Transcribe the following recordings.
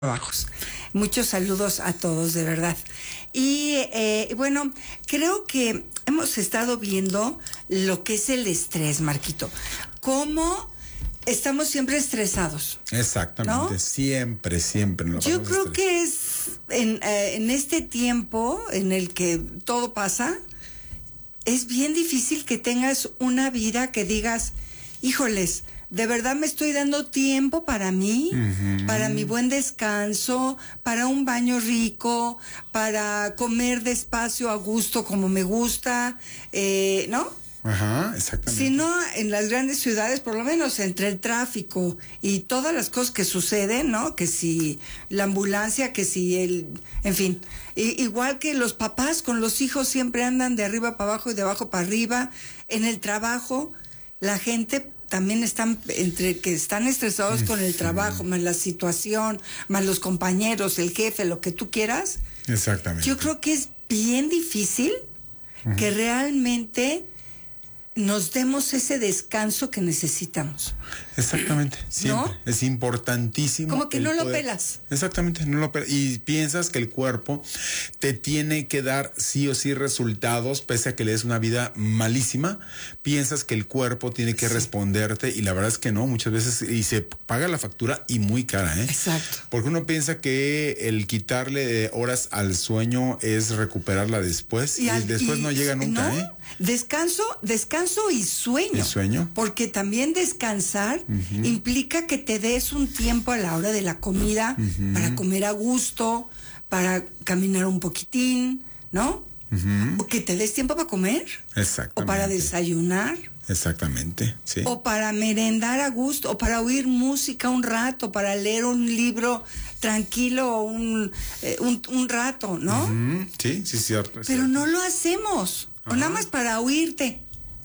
trabajos. Muchos saludos a todos, de verdad. Y bueno, creo que hemos estado viendo lo que es el estrés, Marquito. Cómo estamos siempre estresados. Exactamente, ¿no? Siempre. Yo creo que es en este tiempo en el que todo pasa, es bien difícil que tengas una vida que digas, híjoles, de verdad me estoy dando tiempo para mí, para mi buen descanso, para un baño rico, para comer despacio a gusto como me gusta, ¿no? Ajá, exactamente. Si no, en las grandes ciudades, por lo menos entre el tráfico y todas las cosas que suceden, ¿no? Que si la ambulancia, que si en fin, igual que los papás con los hijos siempre andan de arriba para abajo y de abajo para arriba. En el trabajo, la gente también están, entre que están estresados con el trabajo, más la situación, más los compañeros, el jefe, lo que tú quieras. Exactamente. Yo creo que es bien difícil que realmente nos demos ese descanso que necesitamos. Exactamente, siempre. ¿No? Es importantísimo. Como que no lo pelas. Exactamente, no lo pelas. Y piensas que el cuerpo te tiene que dar sí o sí resultados, pese a que le des una vida malísima. Piensas que el cuerpo tiene que responderte, y la verdad es que no, muchas veces, y se paga la factura y muy cara, ¿eh? Exacto. Porque uno piensa que el quitarle horas al sueño es recuperarla después, y después no llega nunca, ¿no? ¿eh? Descanso y sueño. ¿Y sueño? Porque también descansar implica que te des un tiempo a la hora de la comida para comer a gusto, para caminar un poquitín, ¿no? O que te des tiempo para comer. Exactamente. O para desayunar. Exactamente, sí. O para merendar a gusto, o para oír música un rato, para leer un libro tranquilo un rato, ¿no? Sí, cierto. Pero cierto. no lo hacemos. O nada más para oírte.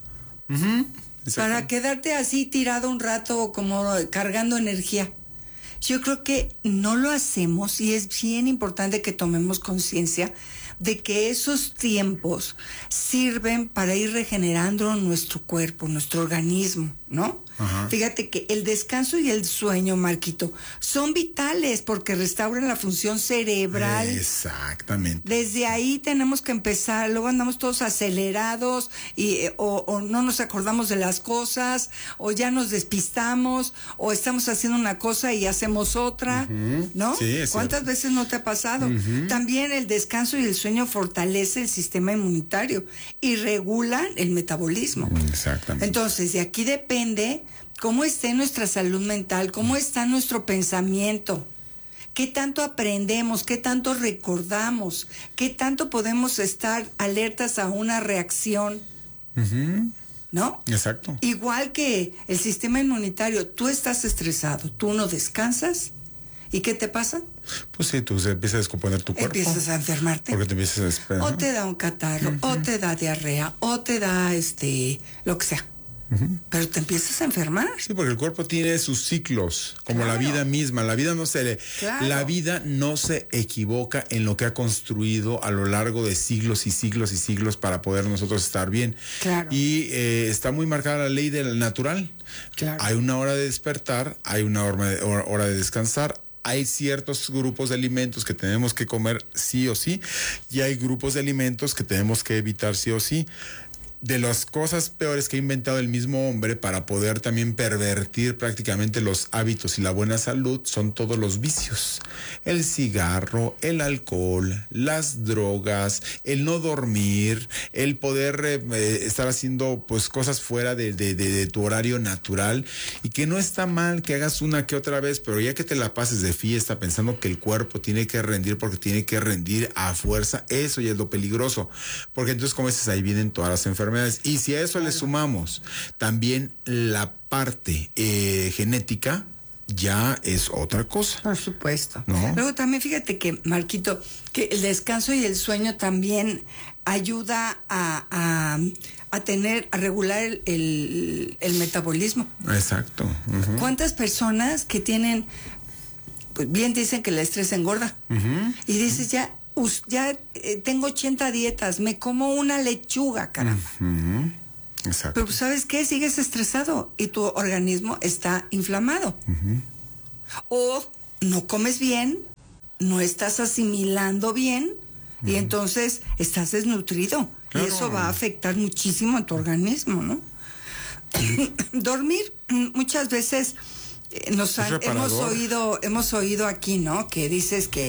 Para quedarte así tirado un rato como cargando energía. Yo creo que no lo hacemos, y es bien importante que tomemos conciencia de que esos tiempos sirven para ir regenerando nuestro cuerpo, nuestro organismo, ¿no? Ajá. Fíjate que el descanso y el sueño, Marquito, son vitales porque restauran la función cerebral. Exactamente. Desde ahí tenemos que empezar. Luego andamos todos acelerados o no nos acordamos de las cosas, o ya nos despistamos, o estamos haciendo una cosa y hacemos otra, ¿no? Sí, es ¿Cuántas cierto. veces no te ha pasado? También el descanso y el sueño fortalece el sistema inmunitario y regulan el metabolismo. Exactamente. Entonces, de aquí depende cómo esté nuestra salud mental, cómo está nuestro pensamiento, qué tanto aprendemos, qué tanto recordamos, qué tanto podemos estar alertas a una reacción, ¿no? Exacto. Igual que el sistema inmunitario, tú estás estresado, tú no descansas, ¿y qué te pasa? Pues sí, tú empiezas a descomponer tu cuerpo. Empiezas a enfermarte. Porque te empiezas a esperar. O te da un catarro, o te da diarrea, o te da lo que sea. Pero te empiezas a enfermar. Sí, porque el cuerpo tiene sus ciclos, como la vida misma. La vida la vida no se equivoca en lo que ha construido a lo largo de siglos y siglos y siglos para poder nosotros estar bien. Claro. Y está muy marcada la ley del natural. Claro. Hay una hora de despertar, hay una hora de descansar. Hay ciertos grupos de alimentos que tenemos que comer sí o sí, y hay grupos de alimentos que tenemos que evitar sí o sí. De las cosas peores que ha inventado el mismo hombre para poder también pervertir prácticamente los hábitos y la buena salud son todos los vicios. El cigarro, el alcohol, las drogas, el no dormir, el poder estar haciendo pues cosas fuera de tu horario natural, y que no está mal que hagas una que otra vez, pero ya que te la pases de fiesta pensando que el cuerpo tiene que rendir porque tiene que rendir a fuerza, eso ya es lo peligroso, porque entonces, como dices, ahí vienen todas las enfermedades. Y si a eso le sumamos también la parte genética, ya es otra cosa. Por supuesto. ¿No? Luego también fíjate que, Marquito, que el descanso y el sueño también ayuda a regular el metabolismo. Exacto. ¿Cuántas personas que tienen, pues bien dicen que el estrés engorda? Y dices, ya tengo 80 dietas, me como una lechuga, caramba. Exacto. Pero ¿sabes qué? Sigues estresado y tu organismo está inflamado. O no comes bien, no estás asimilando bien y entonces estás desnutrido. Claro. Y eso va a afectar muchísimo a tu organismo, ¿no? Dormir, muchas veces hemos oído aquí, ¿no? Que dices que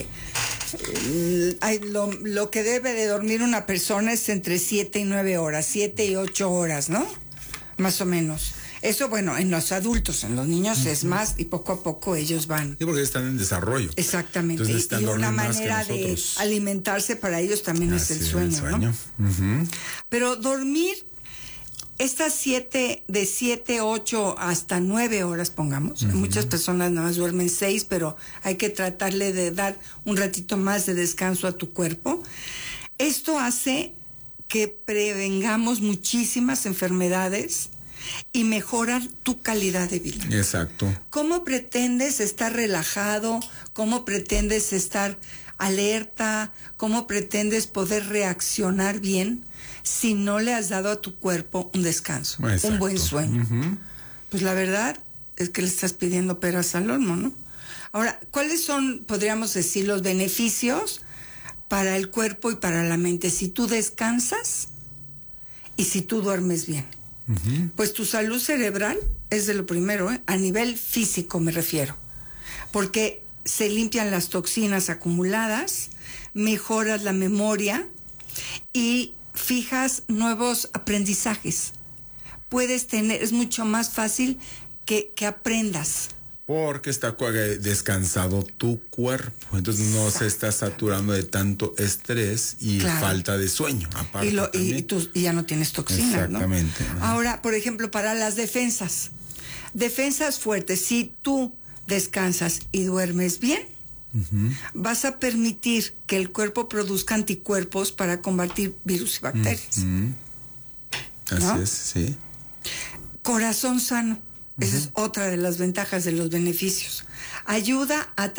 lo que debe de dormir una persona es entre 7 y 9 horas, 7 y 8 horas, ¿no? Más o menos. Eso, bueno, en los adultos, en los niños es más y poco a poco ellos van. Sí, porque están en desarrollo. Exactamente. Entonces, y una manera de alimentarse para ellos también es el sueño, ¿no? Pero dormir estas 7, 8 hasta 9 horas, pongamos. Muchas personas nada más duermen 6, pero hay que tratarle de dar un ratito más de descanso a tu cuerpo. Esto hace que prevengamos muchísimas enfermedades y mejorar tu calidad de vida. Exacto. ¿Cómo pretendes estar relajado? ¿Cómo pretendes estar alerta? ¿Cómo pretendes poder reaccionar bien si no le has dado a tu cuerpo un descanso, Exacto. un buen sueño? Pues la verdad es que le estás pidiendo peras al olmo, ¿no? Ahora, ¿cuáles son, podríamos decir, los beneficios para el cuerpo y para la mente si tú descansas y si tú duermes bien? Pues tu salud cerebral es de lo primero, a nivel físico me refiero, porque se limpian las toxinas acumuladas, mejoras la memoria y fijas nuevos aprendizajes. Es mucho más fácil que aprendas. Porque está descansado tu cuerpo, entonces no se está saturando de tanto estrés y falta de sueño. Aparte y ya no tienes toxinas, exactamente, ¿no? Ahora, por ejemplo, para las defensas fuertes, si tú descansas y duermes bien, vas a permitir que el cuerpo produzca anticuerpos para combatir virus y bacterias. Así es, sí. Corazón sano. Esa es otra de las ventajas de los beneficios. Ayuda a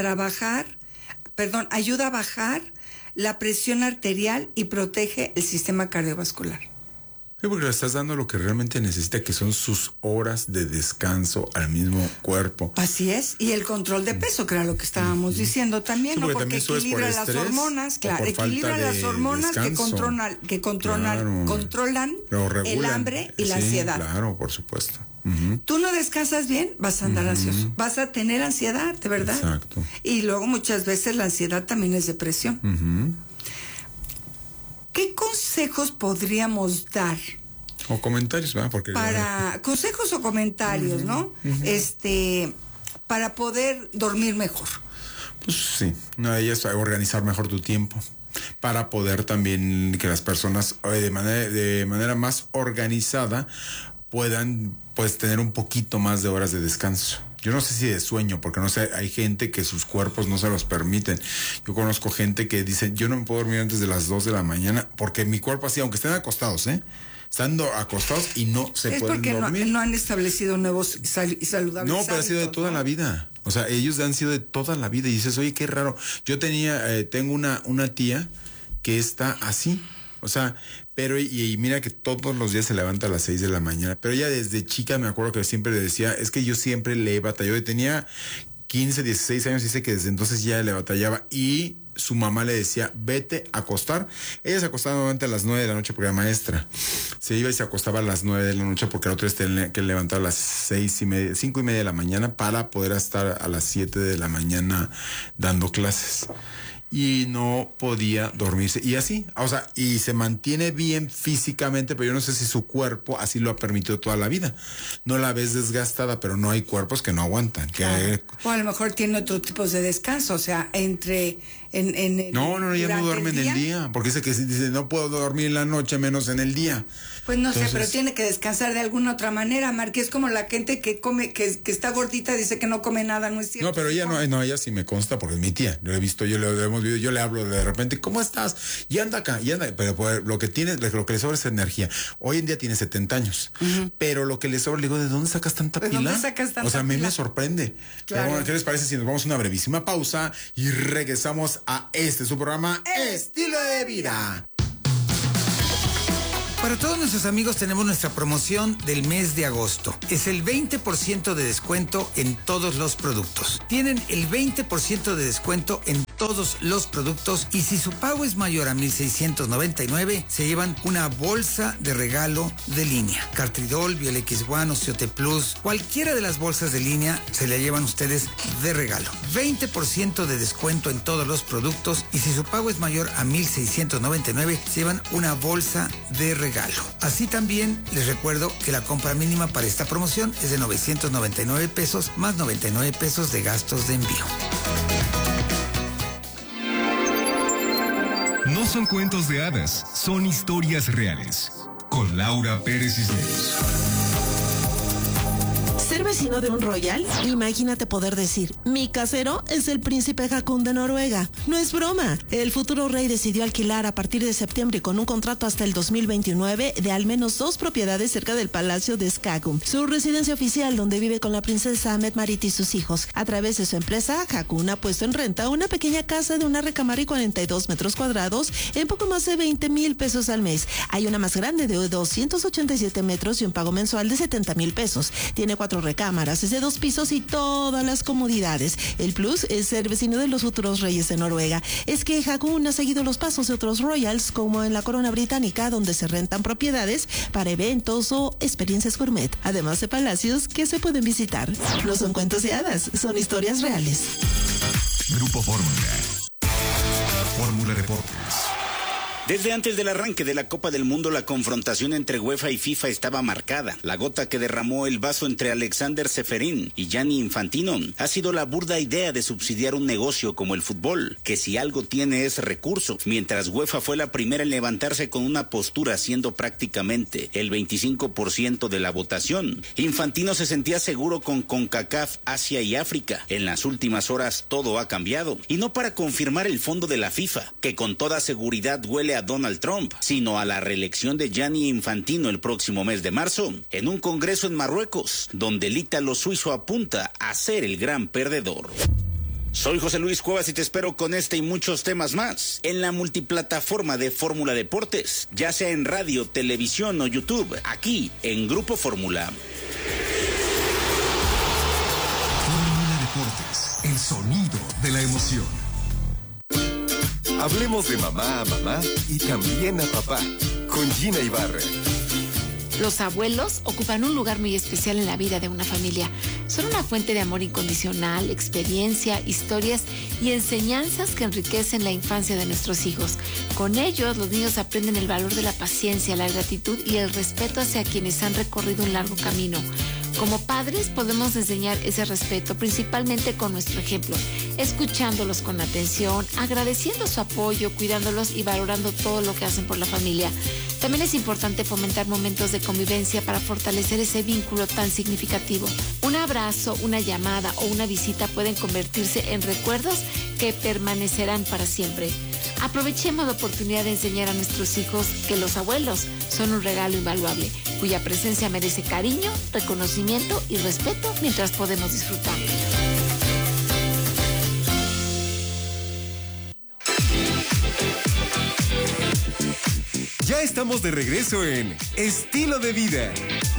bajar la presión arterial y protege el sistema cardiovascular. Sí, porque le estás dando lo que realmente necesita, que son sus horas de descanso al mismo cuerpo. Así es, y el control de peso, que era lo que estábamos diciendo también, sí, ¿no? Porque también equilibra las hormonas, que controlan el hambre y la ansiedad. Claro, por supuesto. Tú no descansas bien, vas a andar ansioso, vas a tener ansiedad, de verdad. Exacto. Y luego muchas veces la ansiedad también es depresión. ¿Qué consejos podríamos dar? O comentarios, ¿verdad? Porque consejos o comentarios, ¿no? Para poder dormir mejor. Pues sí, una de ellas es organizar mejor tu tiempo, para poder también que las personas de manera más organizada puedan tener un poquito más de horas de descanso. Yo no sé si de sueño, porque no sé, hay gente que sus cuerpos no se los permiten. Yo conozco gente que dice, yo no me puedo dormir antes de las 2 de la mañana, porque mi cuerpo así, aunque estén acostados, estando acostados y no se pueden dormir. Es porque no han establecido nuevos y saludables No, pero ha sido de toda la vida. O sea, ellos han sido de toda la vida. Y dices, oye, qué raro. Yo tengo una tía que está así. O sea, pero y mira que todos los días se levanta a las 6 de la mañana. Pero ella desde chica me acuerdo que siempre le decía, es que yo siempre le batalló. Y tenía 15, 16 años, dice que desde entonces ya le batallaba. Y su mamá le decía, vete a acostar. Ella se acostaba normalmente a las 9 de la noche porque era maestra. Se iba y se acostaba a las 9 de la noche porque la otra vez tenía que levantar a las 5:30 de la mañana para poder estar a las 7 de la mañana dando clases. Y no podía dormirse. Y así, o sea, y se mantiene bien físicamente, pero yo no sé si su cuerpo así lo ha permitido toda la vida. No la ves desgastada, pero no hay cuerpos que no aguantan. O a lo mejor tiene otro tipo de descanso, o sea, No, ella no duerme en el día, porque dice, no puedo dormir en la noche, menos en el día. Pues no sé, pero tiene que descansar de alguna otra manera, Marque. Es como la gente que come, que está gordita, dice que no come nada, ¿no es cierto? No, pero ella ella sí me consta porque es mi tía. Lo he visto, yo le hemos visto, yo le hablo de repente, ¿cómo estás? Y anda acá, y anda. Pero pues, lo que le sobra es energía. Hoy en día tiene 70 años. Pero lo que le sobra, le digo, ¿de dónde sacas tanta pila? ¿Dónde sacas tanta O sea, a mí pila? me sorprende. Claro. Pero bueno, ¿qué les parece si nos vamos a una brevísima pausa y regresamos a su programa Estilo de Vida? Para todos nuestros amigos tenemos nuestra promoción del mes de agosto. Es el 20% de descuento en todos los productos. Tienen el 20% de descuento en todos los productos y si su pago es mayor a 1,699, se llevan una bolsa de regalo de línea. Cartridol, Biolex-1, Osteote Plus, cualquiera de las bolsas de línea se la llevan ustedes de regalo. 20% de descuento en todos los productos y si su pago es mayor a 1,699, se llevan una bolsa de regalo. Así también les recuerdo que la compra mínima para esta promoción es de 999 pesos más 99 pesos de gastos de envío. No son cuentos de hadas, son historias reales. Con Laura Pérez Cisneros. ¿Ser vecino de un royal? Imagínate poder decir, mi casero es el príncipe Haakon de Noruega. No es broma. El futuro rey decidió alquilar a partir de septiembre con un contrato hasta el 2029 de al menos 2 propiedades cerca del Palacio de Skagun, su residencia oficial donde vive con la princesa Mette-Marit y sus hijos. A través de su empresa, Haakon ha puesto en renta una pequeña casa de una recámara y 42 metros cuadrados en poco más de 20,000 pesos al mes. Hay una más grande de 287 metros y un pago mensual de 70,000 pesos. Tiene 4 recámaras, es de 2 pisos y todas las comodidades. El plus es ser vecino de los futuros reyes de Noruega. Es que Haakon ha seguido los pasos de otros royals, como en la corona británica, donde se rentan propiedades para eventos o experiencias gourmet, además de palacios que se pueden visitar. No son cuentos de hadas, son historias reales. Grupo Fórmula. Fórmula Deportes. Desde antes del arranque de la Copa del Mundo, la confrontación entre UEFA y FIFA estaba marcada. La gota que derramó el vaso entre Alexander Ceferín y Gianni Infantino ha sido la burda idea de subsidiar un negocio como el fútbol, que si algo tiene es recurso, mientras UEFA fue la primera en levantarse con una postura siendo prácticamente el 25% de la votación. Infantino se sentía seguro con CONCACAF, Asia y África. En las últimas horas todo ha cambiado, y no para confirmar el fondo de la FIFA, que con toda seguridad huele a Donald Trump, sino a la reelección de Gianni Infantino el próximo mes de marzo, en un congreso en Marruecos, donde el ítalo suizo apunta a ser el gran perdedor. Soy José Luis Cuevas y te espero con este y muchos temas más en la multiplataforma de Fórmula Deportes, ya sea en radio, televisión o YouTube, aquí en Grupo Fórmula. Fórmula Deportes, el sonido de la emoción. Hablemos de mamá a mamá y también a papá, con Gina Ibarra. Los abuelos ocupan un lugar muy especial en la vida de una familia. Son una fuente de amor incondicional, experiencia, historias y enseñanzas que enriquecen la infancia de nuestros hijos. Con ellos, los niños aprenden el valor de la paciencia, la gratitud y el respeto hacia quienes han recorrido un largo camino. Como padres podemos enseñar ese respeto principalmente con nuestro ejemplo, escuchándolos con atención, agradeciendo su apoyo, cuidándolos y valorando todo lo que hacen por la familia. También es importante fomentar momentos de convivencia para fortalecer ese vínculo tan significativo. Un abrazo, una llamada o una visita pueden convertirse en recuerdos que permanecerán para siempre. Aprovechemos la oportunidad de enseñar a nuestros hijos que los abuelos son un regalo invaluable, cuya presencia merece cariño, reconocimiento y respeto mientras podemos disfrutarlo. Ya estamos de regreso en Estilo de Vida.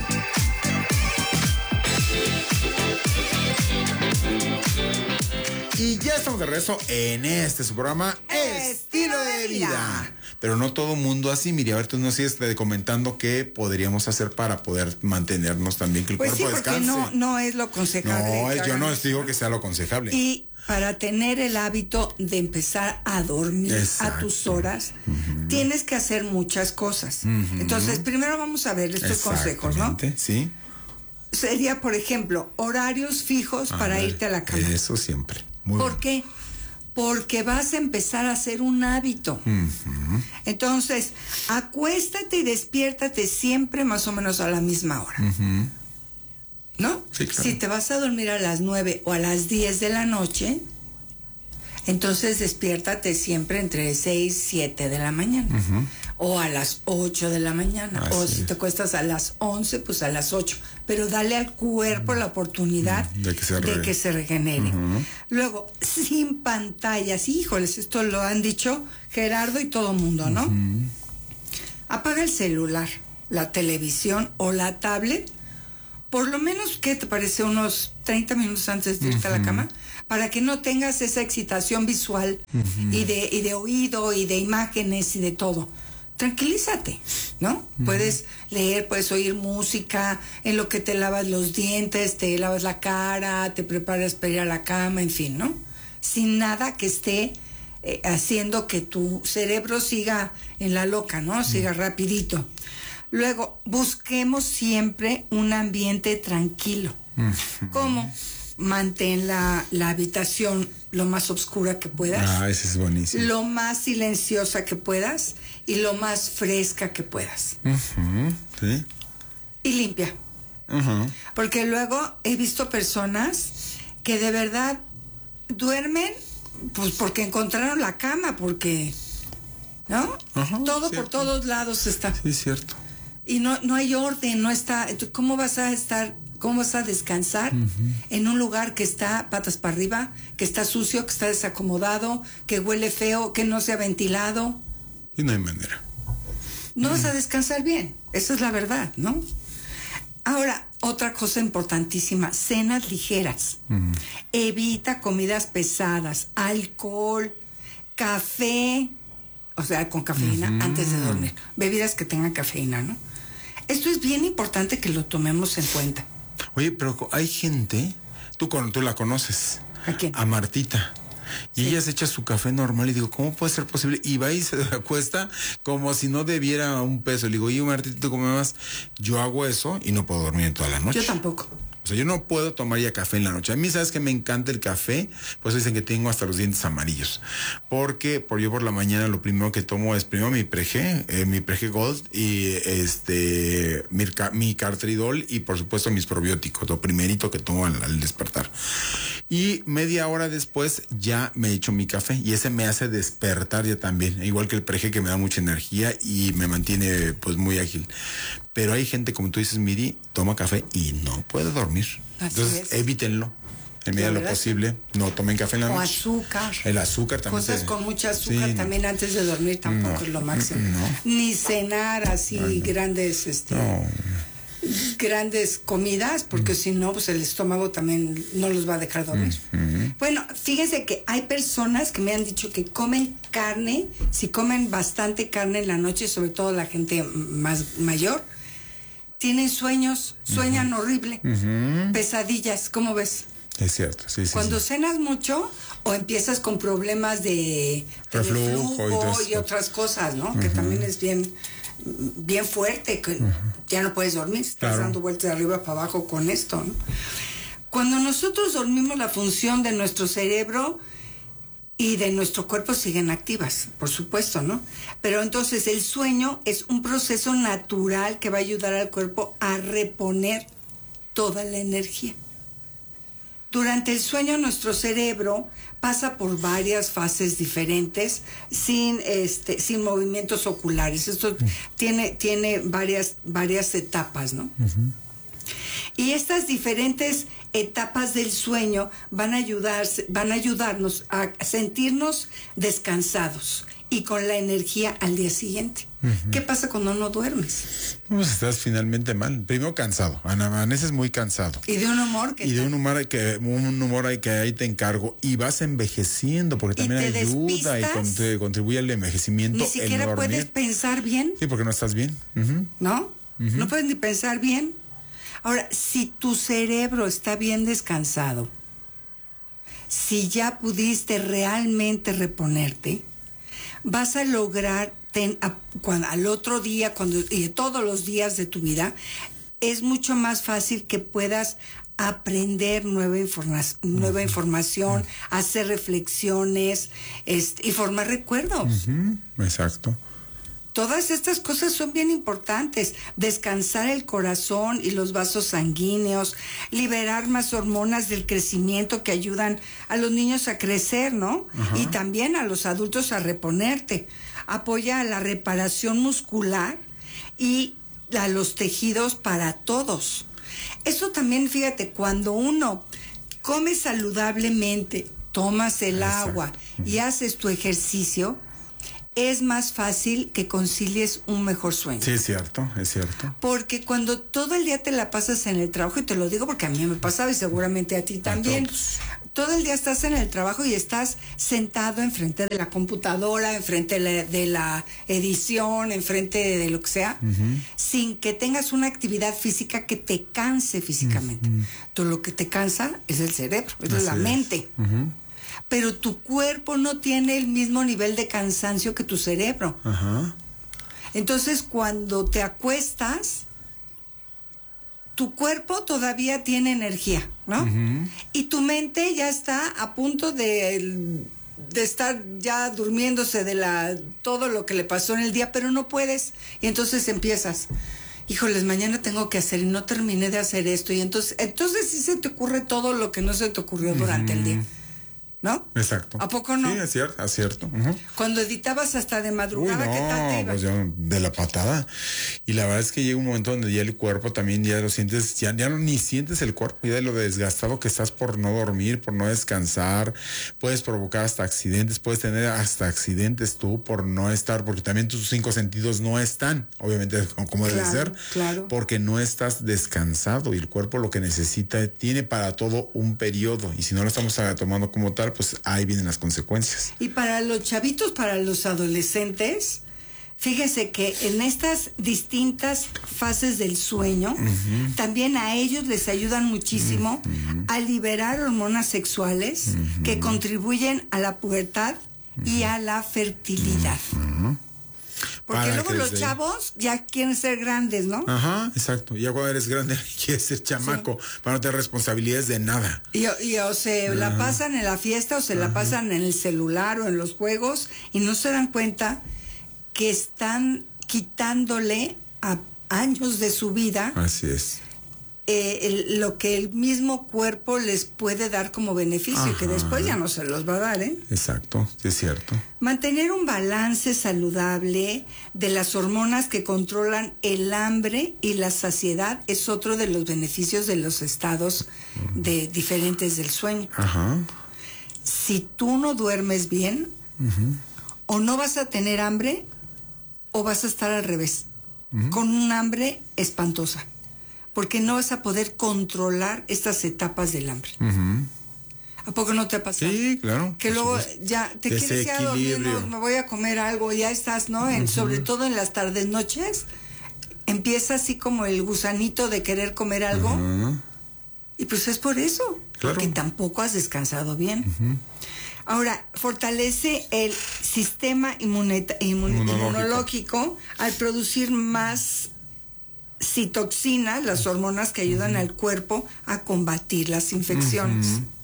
Y ya estamos de regreso en este su programa Estilo de Vida. Pero no todo mundo así. Mire, a ver, tú nos sigues comentando qué podríamos hacer para poder mantenernos también, que el Pues sí, cuerpo porque descanse. no es lo aconsejable. No, yo no les digo que sea lo aconsejable. Y para tener el hábito de empezar a dormir a tus horas, tienes que hacer muchas cosas. Entonces, primero vamos a ver estos consejos, ¿no? Sí. Sería, por ejemplo, horarios fijos para irte a la cama. Eso siempre. Muy ¿Por bien. qué? Porque vas a empezar a hacer un hábito. Entonces, acuéstate y despiértate siempre más o menos a la misma hora. ¿No? Sí, claro. Si te vas a dormir a las 9 o a las 10 de la noche, entonces despiértate siempre entre 6 y 7 de la mañana. O a las 8 de la mañana. Así o si es. te acuestas a las 11, pues a las 8. Pero dale al cuerpo la oportunidad de que se regenere. Luego, sin pantallas. Híjoles, esto lo han dicho Gerardo y todo mundo, ¿no? apaga el celular, la televisión o la tablet, por lo menos, ¿qué te parece? Unos 30 minutos antes de irte a la cama, para que no tengas esa excitación visual y de oído y de imágenes y de todo. Tranquilízate, ¿no? Puedes leer, puedes oír música, en lo que te lavas los dientes, te lavas la cara, te preparas para ir a la cama, en fin, ¿no? Sin nada que esté haciendo que tu cerebro siga en la loca, ¿no? Siga rapidito. Luego, busquemos siempre un ambiente tranquilo. ¿Cómo? Mantén la habitación lo más oscura que puedas. Ese es buenísimo. Lo más silenciosa que puedas y lo más fresca que puedas. Sí. Y limpia. Porque luego he visto personas que de verdad duermen pues porque encontraron la cama, porque, ¿no? Todo por todos lados está. Sí, es cierto. Y no hay orden, no está. ¿Cómo vas a descansar en un lugar que está patas para arriba, que está sucio, que está desacomodado, que huele feo, que no se ha ventilado? Y no hay manera. No vas a descansar bien, esa es la verdad, ¿no? Ahora, otra cosa importantísima, cenas ligeras. Evita comidas pesadas, alcohol, café, o sea, con cafeína antes de dormir. Bebidas que tengan cafeína, ¿no? Esto es bien importante que lo tomemos en cuenta. Oye, pero hay gente, tú la conoces. ¿A quién? A Martita. Y ella se echa su café normal y digo, ¿cómo puede ser posible? Y va y se acuesta como si no debiera un peso. Le digo, oye, Martita, ¿tú comes más? Yo hago eso y no puedo dormir en toda la noche. Yo tampoco. O sea, yo no puedo tomar ya café en la noche. A mí, ¿sabes que me encanta el café? Pues dicen que tengo hasta los dientes amarillos. Porque yo por la mañana lo primero que tomo es primero mi Prege Gold y mi Cartridol y por supuesto mis probióticos, lo primerito que tomo al despertar. Y media hora después ya me echo mi café y ese me hace despertar ya también, igual que el Prege, que me da mucha energía y me mantiene pues muy ágil. Pero hay gente, como tú dices, Miri, toma café y no puede dormir. Entonces, evítenlo. En medida de lo posible, no tomen café en la noche. O azúcar. El azúcar también. Cosas con mucha azúcar también antes de dormir tampoco es lo máximo. Ni cenar así grandes, grandes comidas, porque si no, pues el estómago también no los va a dejar dormir. Bueno, fíjense que hay personas que me han dicho que comen carne, si comen bastante carne en la noche, sobre todo la gente más mayor, tienen sueños, sueñan horrible, pesadillas, ¿cómo ves? Es cierto, sí. Cuando cenas mucho o empiezas con problemas de reflujo y otras cosas, ¿no? Que también es bien fuerte, que ya no puedes dormir, estás dando vueltas de arriba para abajo con esto, ¿no? Cuando nosotros dormimos, la función de nuestro cerebro y de nuestro cuerpo siguen activas, por supuesto, ¿no? Pero entonces el sueño es un proceso natural que va a ayudar al cuerpo a reponer toda la energía. Durante el sueño nuestro cerebro pasa por varias fases diferentes sin movimientos oculares. Esto tiene varias etapas, ¿no? Y estas diferentes etapas del sueño van a ayudarnos a sentirnos descansados y con la energía al día siguiente. ¿Qué pasa cuando no duermes? Pues estás finalmente mal. Primero cansado. Amaneces muy cansado. Y de un humor que... Y de un humor que ahí te encargo. Y vas envejeciendo, porque también ayuda y contribuye al envejecimiento. Ni siquiera puedes pensar bien. Sí, porque no estás bien. ¿No? No puedes ni pensar bien. Ahora, si tu cerebro está bien descansado, si ya pudiste realmente reponerte, vas a lograr al otro día y todos los días de tu vida, es mucho más fácil que puedas aprender nueva información, hacer reflexiones y formar recuerdos. Exacto. Todas estas cosas son bien importantes. Descansar el corazón y los vasos sanguíneos, liberar más hormonas del crecimiento que ayudan a los niños a crecer, ¿no? Y también a los adultos a reponerte. Apoya a la reparación muscular y a los tejidos para todos. Eso también, fíjate, cuando uno come saludablemente, tomas el agua y haces tu ejercicio, es más fácil que concilies un mejor sueño. Sí, es cierto, es cierto. Porque cuando todo el día te la pasas en el trabajo, y te lo digo porque a mí me pasaba y seguramente a ti también, todo el día estás en el trabajo y estás sentado enfrente de la computadora, enfrente de la edición, enfrente de lo que sea, sin que tengas una actividad física que te canse físicamente. Todo lo que te cansa es el cerebro, es la mente. Pero tu cuerpo no tiene el mismo nivel de cansancio que tu cerebro. Entonces, cuando te acuestas, tu cuerpo todavía tiene energía, ¿no? Y tu mente ya está a punto de estar ya durmiéndose de todo lo que le pasó en el día, pero no puedes. Y entonces empiezas, híjoles, mañana tengo que hacer y no terminé de hacer esto. Y entonces sí se te ocurre todo lo que no se te ocurrió durante el día. ¿No? Exacto. ¿A poco no? Sí, es cierto. Cuando editabas hasta de madrugada, ¿qué tal te iba? Pues yo de la patada. Y la verdad es que llega un momento donde ya el cuerpo también ya lo sientes, ya ni sientes el cuerpo, ya de lo desgastado que estás por no dormir, por no descansar. Puedes provocar hasta accidentes, puedes tener hasta accidentes tú por no estar, porque también tus 5 sentidos no están, obviamente como debe ser, porque no estás descansado y el cuerpo lo que necesita, tiene para todo un periodo y si no lo estamos tomando como tal, pues ahí vienen las consecuencias. Y para los chavitos, para los adolescentes, fíjese que en estas distintas fases del sueño, también a ellos les ayudan muchísimo a liberar hormonas sexuales que contribuyen a la pubertad y a la fertilidad. Porque luego los chavos ya quieren ser grandes, ¿no? Exacto. Ya cuando eres grande quieres ser chamaco para no tener responsabilidades de nada. Y o se la pasan en la fiesta o se la pasan en el celular o en los juegos y no se dan cuenta que están quitándole a años de su vida. Así es. Lo que el mismo cuerpo les puede dar como beneficio, que después ya no se los va a dar, ¿eh? Exacto, sí es cierto. Mantener un balance saludable de las hormonas que controlan el hambre y la saciedad es otro de los beneficios de los estados diferentes del sueño. Si tú no duermes bien, o no vas a tener hambre, o vas a estar al revés, con un hambre espantosa. Porque no vas a poder controlar estas etapas del hambre. ¿A poco no te ha pasado? Sí, claro. Que luego ya te quieres ir a dormir, no, me voy a comer algo, ya estás, ¿no? Sobre todo en las tardes, noches, empieza así como el gusanito de querer comer algo. Y pues es por eso, porque tampoco has descansado bien. Ahora, fortalece el sistema inmunológico al producir más citoxinas, las hormonas que ayudan al cuerpo a combatir las infecciones.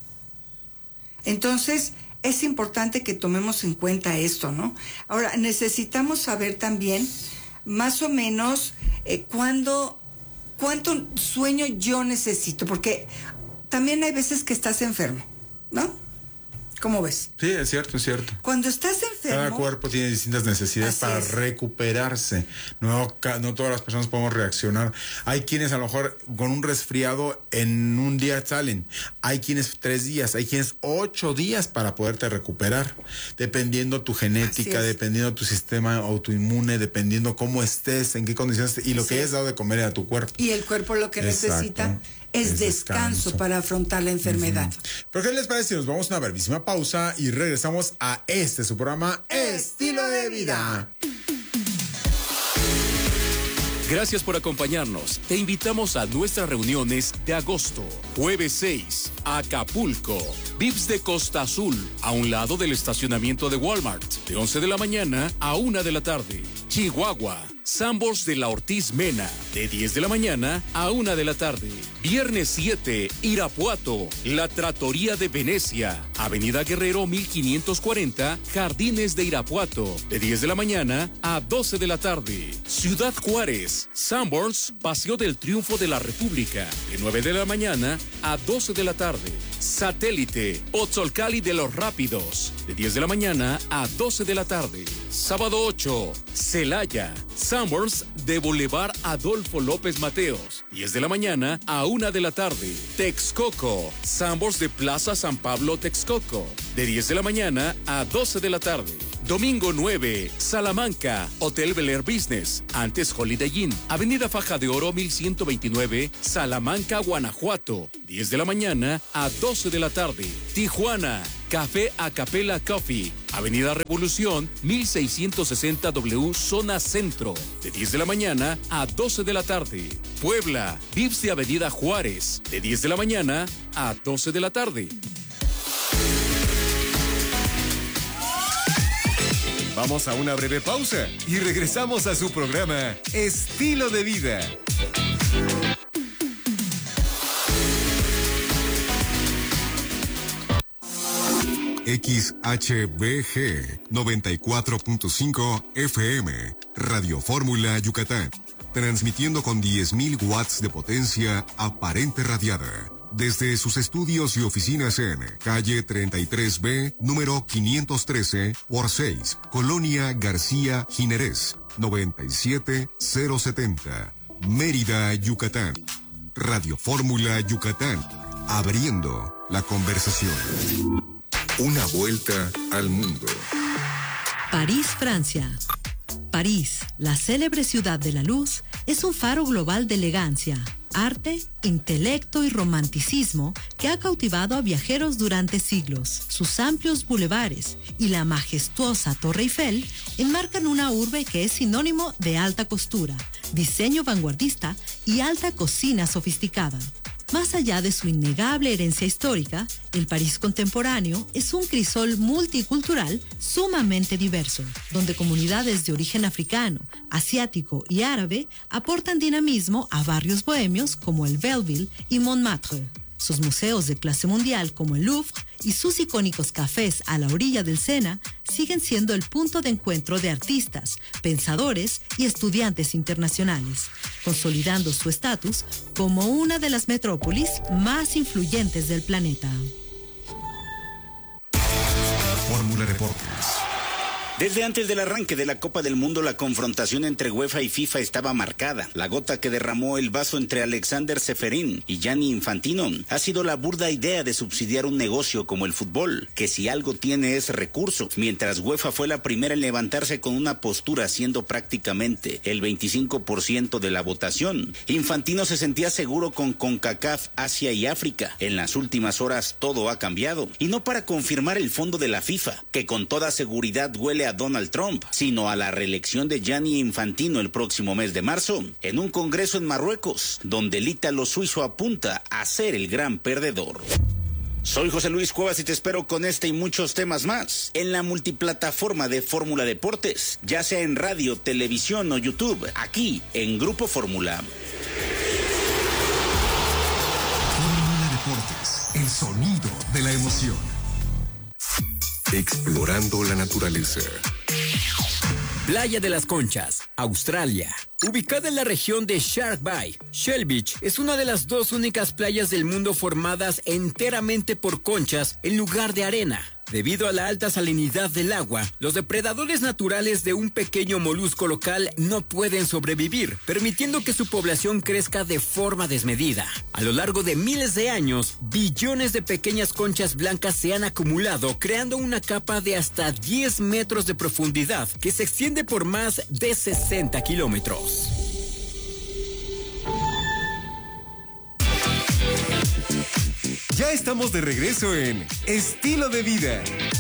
Entonces, es importante que tomemos en cuenta esto, ¿no? Ahora, necesitamos saber también, más o menos, cuánto sueño yo necesito, porque también hay veces que estás enfermo, ¿no? ¿Cómo ves? Sí, es cierto, es cierto. Cuando estás enfermo... Cada cuerpo tiene distintas necesidades para recuperarse. No todas las personas podemos reaccionar. Hay quienes a lo mejor con un resfriado en un día salen. Hay quienes 3 días, hay quienes 8 días para poderte recuperar. Dependiendo tu genética, dependiendo tu sistema autoinmune, dependiendo cómo estés, en qué condiciones y lo que hayas dado de comer a tu cuerpo. Y el cuerpo lo que necesita es descanso para afrontar la enfermedad. ¿Pero qué les parece si nos vamos a una brevísima pausa y regresamos a su programa Estilo de Vida? Gracias por acompañarnos. Te invitamos a nuestras reuniones de agosto. Jueves 6, Acapulco. Vips de Costa Azul, a un lado del estacionamiento de Walmart. De 11 de la mañana a 1 de la tarde. Chihuahua. Sambors de la Ortiz Mena, de 10 de la mañana a 1 de la tarde. Viernes 7, Irapuato, La Trattoria de Venecia, Avenida Guerrero 1540, Jardines de Irapuato, de 10 de la mañana a 12 de la tarde. Ciudad Juárez, Sambors, Paseo del Triunfo de la República, de 9 de la mañana a 12 de la tarde. Satélite, Pozzolcali de los Rápidos, de 10 de la mañana a 12 de la tarde. Sábado 8, Celaya, Sambors de Boulevard Adolfo López Mateos, 10 de la mañana a 1 de la tarde. Texcoco, Sambors de Plaza San Pablo Texcoco, de 10 de la mañana a 12 de la tarde. Domingo 9, Salamanca, Hotel Bel Air Business, antes Holiday Inn, Avenida Faja de Oro 1129, Salamanca, Guanajuato, 10 de la mañana a 12 de la tarde. Tijuana, Café Acapella Coffee, Avenida Revolución 1660 W, Zona Centro, de 10 de la mañana a 12 de la tarde. Puebla, Vips de Avenida Juárez, de 10 de la mañana a 12 de la tarde. Vamos a una breve pausa y regresamos a su programa Estilo de Vida. XHBG 94.5 FM, Radio Fórmula Yucatán, transmitiendo con 10.000 watts de potencia aparente radiada. Desde sus estudios y oficinas en calle 33B, número 513 por 6, Colonia García Jiménez, 97070, Mérida, Yucatán. Radio Fórmula Yucatán, abriendo la conversación. Una vuelta al mundo. París, Francia. París, la célebre ciudad de la luz, es un faro global de elegancia, arte, intelecto y romanticismo que ha cautivado a viajeros durante siglos. Sus amplios bulevares y la majestuosa Torre Eiffel enmarcan una urbe que es sinónimo de alta costura, diseño vanguardista y alta cocina sofisticada. Más allá de su innegable herencia histórica, el París contemporáneo es un crisol multicultural sumamente diverso, donde comunidades de origen africano, asiático y árabe aportan dinamismo a barrios bohemios como el Belleville y Montmartre. Sus museos de clase mundial como el Louvre y sus icónicos cafés a la orilla del Sena siguen siendo el punto de encuentro de artistas, pensadores y estudiantes internacionales, consolidando su estatus como una de las metrópolis más influyentes del planeta. Fórmula Deportes. Desde antes del arranque de la Copa del Mundo, la confrontación entre UEFA y FIFA estaba marcada. La gota que derramó el vaso entre Alexander Seferin y Gianni Infantino ha sido la burda idea de subsidiar un negocio como el fútbol, que si algo tiene es recurso, mientras UEFA fue la primera en levantarse con una postura siendo prácticamente el 25% de la votación. Infantino se sentía seguro con CONCACAF, Asia y África. En las últimas horas todo ha cambiado, y no para confirmar el fondo de la FIFA, que con toda seguridad huele a Donald Trump, sino a la reelección de Gianni Infantino el próximo mes de marzo, en un congreso en Marruecos, donde el ítalo suizo apunta a ser el gran perdedor. Soy José Luis Cuevas y te espero con este y muchos temas más en la multiplataforma de Fórmula Deportes, ya sea en radio, televisión o YouTube, aquí en Grupo Fórmula. Fórmula Deportes, el sonido de la emoción. Explorando la naturaleza. Playa de las Conchas, Australia. Ubicada en la región de Shark Bay, Shell Beach es una de las dos únicas playas del mundo formadas enteramente por conchas en lugar de arena. Debido a la alta salinidad del agua, los depredadores naturales de un pequeño molusco local no pueden sobrevivir, permitiendo que su población crezca de forma desmedida. A lo largo de miles de años, billones de pequeñas conchas blancas se han acumulado, creando una capa de hasta 10 metros de profundidad que se extiende por más de 60 kilómetros. Ya estamos de regreso en Estilo de Vida.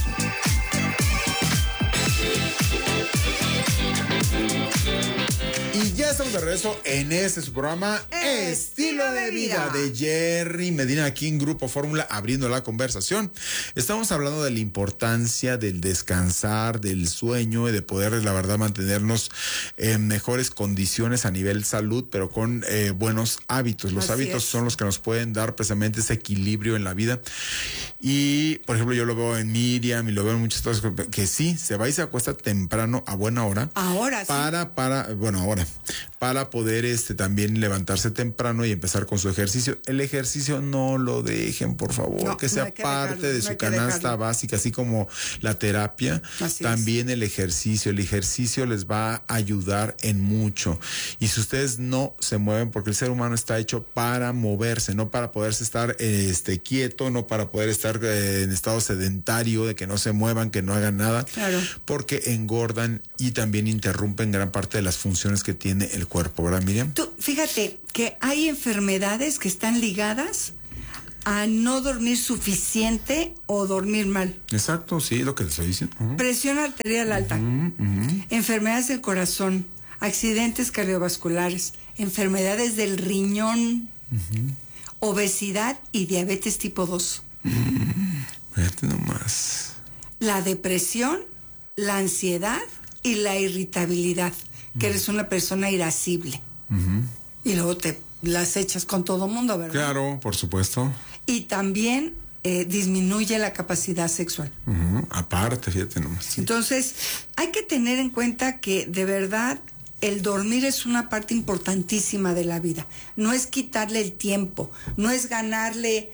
Y ya estamos de regreso en este su programa Estilo de Vida de Jerry Medina, aquí en Grupo Fórmula, abriendo la conversación. Estamos hablando de la importancia del descansar, del sueño y de poder, la verdad, mantenernos en mejores condiciones a nivel salud, pero con buenos hábitos. Los hábitos son los que nos pueden dar precisamente ese equilibrio en la vida. Y, por ejemplo, yo lo veo en Miriam y lo veo en muchas cosas que sí, se va y se acuesta temprano a buena hora. Ahora sí. Ahora. para poder también levantarse temprano y empezar con su ejercicio. El ejercicio no lo dejen, por favor, No, que sea no hay que parte dejarlo, de no su hay que canasta dejarlo. básica, así como la terapia, Así también el ejercicio les va a ayudar en mucho. Y si ustedes no se mueven, porque el ser humano está hecho para moverse, no para poderse estar quieto, no para poder estar en estado sedentario, de que no se muevan, que no hagan nada, Claro. porque engordan y también interrumpen gran parte de las funciones que tiene el cuerpo, ¿verdad, Miriam? Tú, fíjate que hay enfermedades que están ligadas a no dormir suficiente o dormir mal. Exacto, sí, lo que les estoy diciendo. Presión arterial alta, enfermedades del corazón, accidentes cardiovasculares, enfermedades del riñón, obesidad y diabetes tipo 2. Fíjate nomás. La depresión, la ansiedad y la irritabilidad, que eres una persona irascible. Y luego te las echas con todo mundo, ¿verdad? Claro, por supuesto. Y también disminuye la capacidad sexual. Aparte, fíjate nomás. Sí. Entonces, hay que tener en cuenta que de verdad el dormir es una parte importantísima de la vida. No es quitarle el tiempo, no es ganarle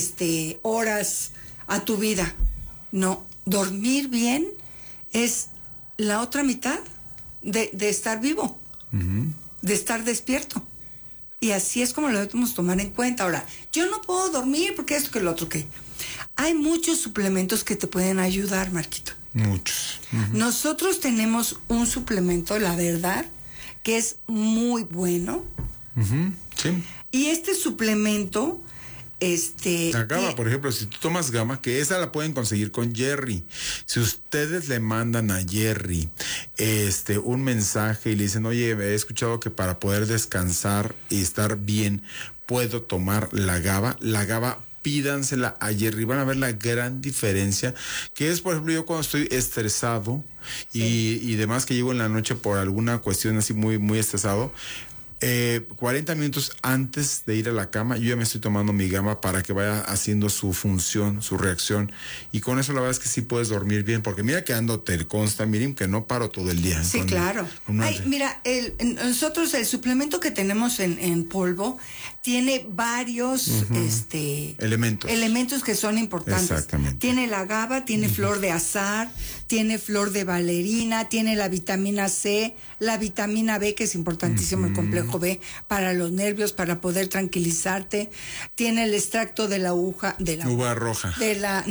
horas a tu vida. No, dormir bien es la otra mitad de estar vivo, de estar despierto. Y así es como lo debemos tomar en cuenta. Ahora, yo no puedo dormir porque esto que lo otro que. Hay muchos suplementos que te pueden ayudar, Marquito. Muchos. Nosotros tenemos un suplemento, la verdad, que es muy bueno. Sí. Y este suplemento, La GABA, por ejemplo, si tú tomas GABA, que esa la pueden conseguir con Jerry. Si ustedes le mandan a Jerry un mensaje y le dicen, oye, he escuchado que para poder descansar y estar bien puedo tomar la GABA, pídansela a Jerry, van a ver la gran diferencia, que es, por ejemplo, yo cuando estoy estresado y demás, que llego en la noche por alguna cuestión así muy, muy estresado, 40 minutos antes de ir a la cama, yo ya me estoy tomando mi GABA para que vaya haciendo su función, su reacción. Y con eso la verdad es que sí puedes dormir bien, porque mira que ando, te consta, Miriam, que no paro todo el día. Sí, claro. Mira, nosotros el suplemento que tenemos en polvo tiene varios elementos que son importantes. Exactamente. Tiene la GABA, tiene flor de azahar, tiene flor de valeriana, tiene la vitamina C, la vitamina B, que es importantísimo, el complejo B, para los nervios, para poder tranquilizarte. Tiene el extracto de la uva roja. De la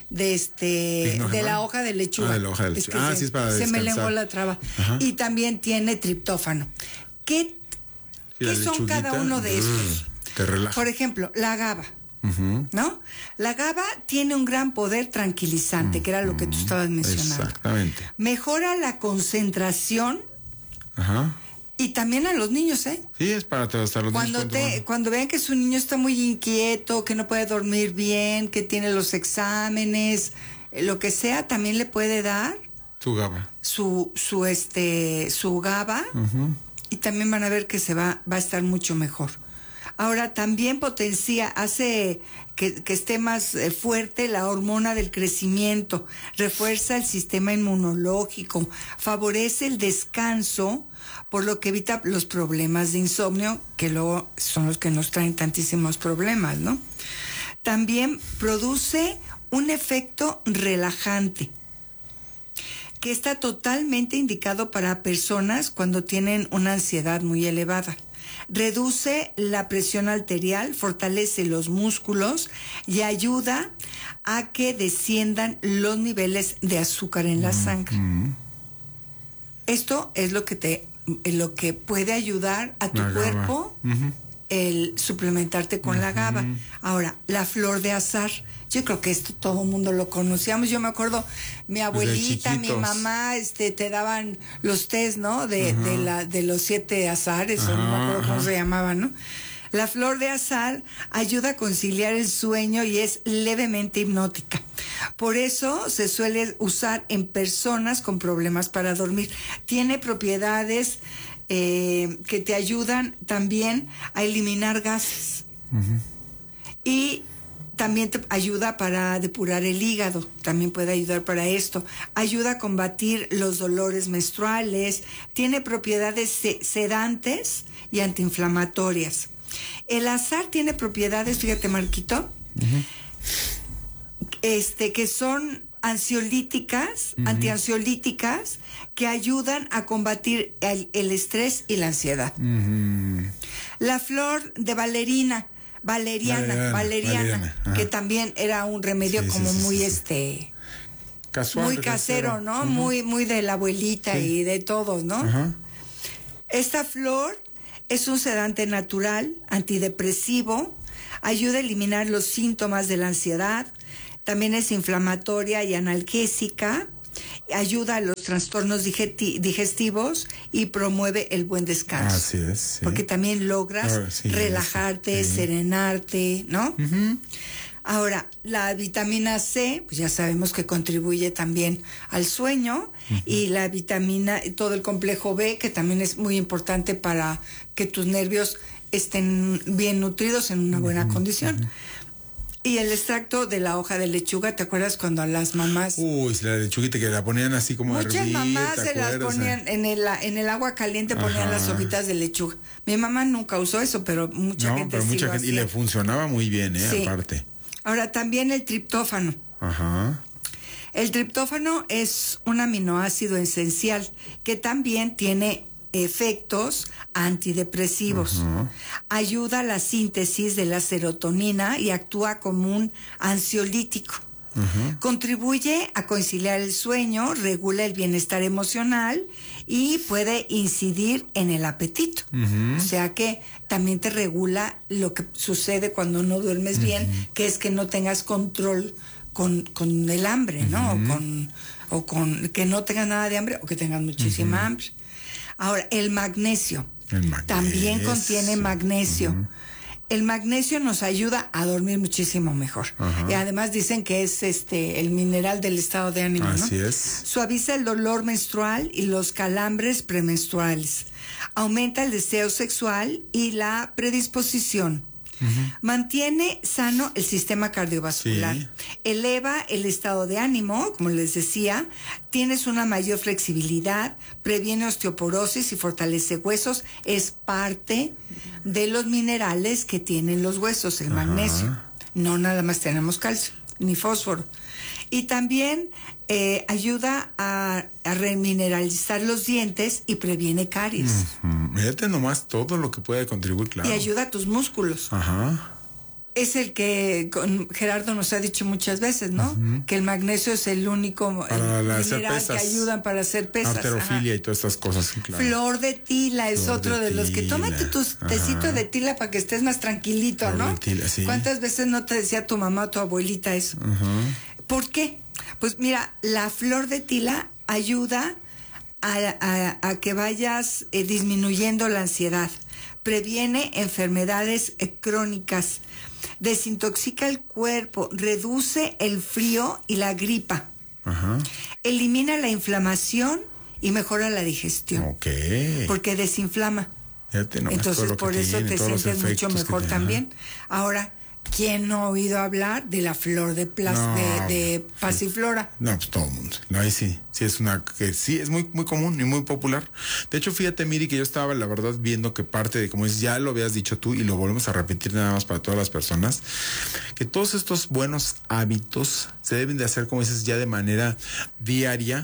hoja de lechuga. De la hoja de lechuga. Sí, es para se descansar. me lenguó la traba. Y también tiene triptófano. ¿Qué son cada uno de estos? Te relaja. Por ejemplo, la GABA. ¿No? La GABA tiene un gran poder tranquilizante, que era lo que tú estabas mencionando. Exactamente. Mejora la concentración. Ajá. Y también a los niños, ¿eh? Sí, es para hasta los niños. Cuando vean que su niño está muy inquieto, que no puede dormir bien, que tiene los exámenes, lo que sea, también le puede dar su GABA. Su GABA. Y también van a ver que va a estar mucho mejor. Ahora, también hace que esté más fuerte la hormona del crecimiento, refuerza el sistema inmunológico, favorece el descanso, por lo que evita los problemas de insomnio, que luego son los que nos traen tantísimos problemas, ¿no? También produce un efecto relajante, que está totalmente indicado para personas cuando tienen una ansiedad muy elevada. Reduce la presión arterial, fortalece los músculos y ayuda a que desciendan los niveles de azúcar en la sangre. Esto es lo que puede ayudar a tu cuerpo el suplementarte con la GABA. Ahora, la flor de azahar. Yo creo que esto todo el mundo lo conocíamos. Yo me acuerdo, mi abuelita, mi mamá, te daban los tés, ¿no? De los 7 azahares, o no me acuerdo cómo se llamaban, ¿no? La flor de azahar ayuda a conciliar el sueño y es levemente hipnótica. Por eso se suele usar en personas con problemas para dormir. Tiene propiedades que te ayudan también a eliminar gases. Y También te ayuda para depurar el hígado, también puede ayudar para esto. Ayuda a combatir los dolores menstruales, tiene propiedades sedantes y antiinflamatorias. El azahar tiene propiedades, fíjate, Marquito, que son ansiolíticas, antiansiolíticas, que ayudan a combatir el estrés y la ansiedad. La flor de valeriana, que también era un remedio muy casual, muy casero, ¿no? Muy de la abuelita y de todos, ¿no? Esta flor es un sedante natural, antidepresivo, ayuda a eliminar los síntomas de la ansiedad, también es inflamatoria y analgésica, ayuda a los trastornos digestivos y promueve el buen descanso. Así es. Sí. Porque también logras relajarte, serenarte, ¿no? Ahora, la vitamina C, pues ya sabemos que contribuye también al sueño, y la vitamina, todo el complejo B, que también es muy importante para que tus nervios estén bien nutridos en una buena condición. Y el extracto de la hoja de lechuga, ¿te acuerdas cuando a las mamás? Uy, la lechuguita que la ponían así como muchas hervir, mamás se las ponían en el agua caliente, ponían las hojitas de lechuga. Mi mamá nunca usó eso, pero mucha gente sí lo hacía. Y le funcionaba muy bien, sí. Aparte. Ahora, también el triptófano. El triptófano es un aminoácido esencial que también tiene efectos antidepresivos. Ayuda a la síntesis de la serotonina y actúa como un ansiolítico. Contribuye a conciliar el sueño, regula el bienestar emocional y puede incidir en el apetito. O sea que también te regula lo que sucede cuando no duermes bien, que es que no tengas control con el hambre, ¿no? O con que no tengas nada de hambre o que tengas muchísima hambre. Ahora, el magnesio. También contiene magnesio. El magnesio nos ayuda a dormir muchísimo mejor. Y además dicen que es el mineral del estado de ánimo, ¿no? Así es. Suaviza el dolor menstrual y los calambres premenstruales. Aumenta el deseo sexual y la predisposición. Mantiene sano el sistema cardiovascular, eleva el estado de ánimo, como les decía, tienes una mayor flexibilidad, previene osteoporosis y fortalece huesos, es parte de los minerales que tienen los huesos, el magnesio. No nada más tenemos calcio ni fósforo. Y también ayuda a remineralizar los dientes y previene caries. Fíjate nomás todo lo que puede contribuir, claro. Y ayuda a tus músculos. Es el que Gerardo nos ha dicho muchas veces, ¿no? Que el magnesio es el único mineral que ayudan para hacer pesas. Arterofilia y todas estas cosas, claro. Flor de tila es otro de los que tómate tu tecito de tila para que estés más tranquilito, Flor ¿no? de tila, sí. ¿Cuántas veces no te decía tu mamá o tu abuelita eso? ¿Por qué? Pues mira, la flor de tila ayuda a que vayas disminuyendo la ansiedad, previene enfermedades crónicas, desintoxica el cuerpo, reduce el frío y la gripa, elimina la inflamación y mejora la digestión, porque desinflama. Entonces por eso te sientes mucho mejor también. Ahora, ¿quién no ha oído hablar de la flor de pasiflora? No, pues todo el mundo. No, ahí sí es una que sí es muy muy común y muy popular. De hecho, fíjate, Miri, que yo estaba la verdad viendo que parte de, como dices, ya lo habías dicho tú y lo volvemos a repetir nada más para todas las personas, que todos estos buenos hábitos se deben de hacer, como dices, ya de manera diaria,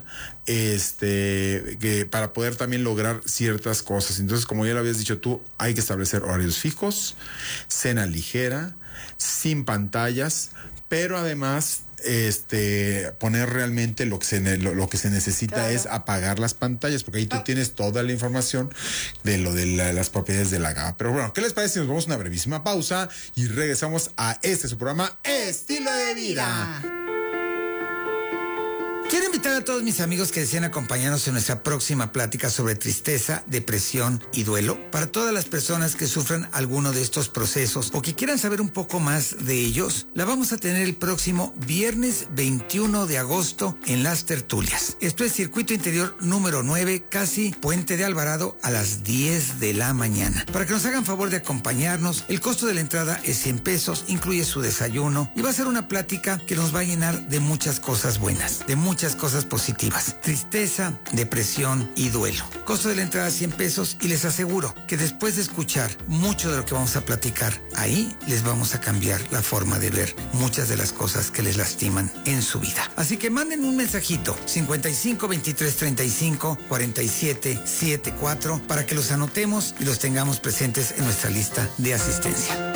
que para poder también lograr ciertas cosas. Entonces, como ya lo habías dicho tú, hay que establecer horarios fijos, cena ligera, sin pantallas, pero además poner realmente lo que se necesita es apagar las pantallas, porque ahí tú tienes toda la información de lo de las propiedades de la GABA. Pero bueno, ¿qué les parece si nos vamos a una brevísima pausa y regresamos a su programa Estilo de Vida? Quiero invitar a todos mis amigos que deseen acompañarnos en nuestra próxima plática sobre tristeza, depresión y duelo. Para todas las personas que sufran alguno de estos procesos o que quieran saber un poco más de ellos, la vamos a tener el próximo viernes 21 de agosto en Las Tertulias. Esto es Circuito Interior número 9, casi Puente de Alvarado, a las 10 de la mañana. Para que nos hagan favor de acompañarnos, el costo de la entrada es 100 pesos, incluye su desayuno y va a ser una plática que nos va a llenar de muchas cosas buenas, de muchas cosas positivas. Tristeza, depresión y duelo. Costo de la entrada 100 pesos y les aseguro que después de escuchar mucho de lo que vamos a platicar, ahí les vamos a cambiar la forma de ver muchas de las cosas que les lastiman en su vida. Así que manden un mensajito 55 23 35 47 74 para que los anotemos y los tengamos presentes en nuestra lista de asistencia.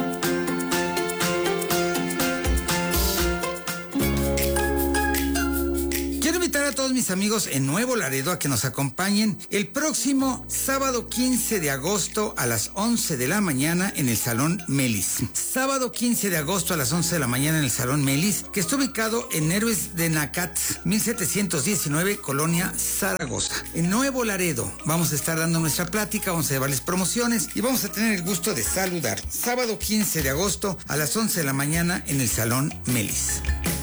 A todos mis amigos en Nuevo Laredo a que nos acompañen el próximo sábado 15 de agosto a las 11 de la mañana en el Salón Melis. Sábado 15 de agosto a las 11 de la mañana en el Salón Melis, que está ubicado en Héroes de Nacat, 1719, Colonia Zaragoza. En Nuevo Laredo vamos a estar dando nuestra plática, vamos a llevarles promociones y vamos a tener el gusto de saludar. Sábado 15 de agosto a las 11 de la mañana en el Salón Melis.